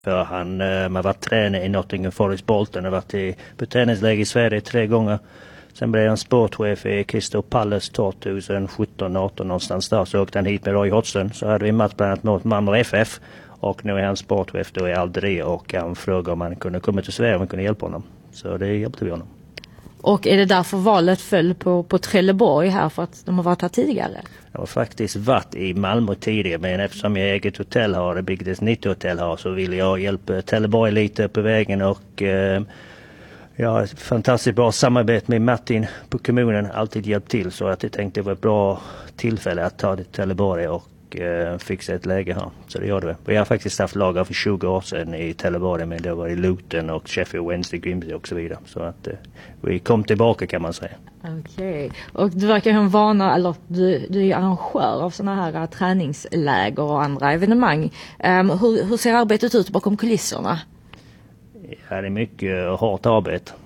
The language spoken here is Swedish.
För han har varit tränare i Nottingham Forest Bolton och varit på träningsläger i Sverige 3 gånger. Sen blev han sportchef i Crystal Palace 2017-18 någonstans där. Så åkte han hit med Roy Hodgson. Så hade vi match bland annat mot Malmö FF. Och nu är han sportchef då i Alderia och han frågade om han kunde komma till Sverige och man kunde hjälpa honom. Så det hjälpte vi honom. Och är det därför valet föll på Trelleborg här för att de har varit här tidigare? Jag har faktiskt varit i Malmö tidigare men eftersom jag eget hotell har, det byggdes 90 hotell här, så vill jag hjälpa Trelleborg lite på vägen och jag har ett fantastiskt bra samarbete med Martin på kommunen, alltid hjälpt till, så att jag tänkte det var ett bra tillfälle att ta det till Trelleborg och fixa ett läge här. Så det gör det. Och jag har faktiskt haft lagar för 20 år sedan i Trelleborg, men det var i Luton och Sheffield Wednesday, Grimsby och så vidare. Så att vi kom tillbaka kan man säga. Okej. Och du verkar ha en vana, eller du är arrangör av sådana här träningsläger och andra evenemang. Hur ser arbetet ut bakom kulisserna? Ja, det är mycket hårt arbete.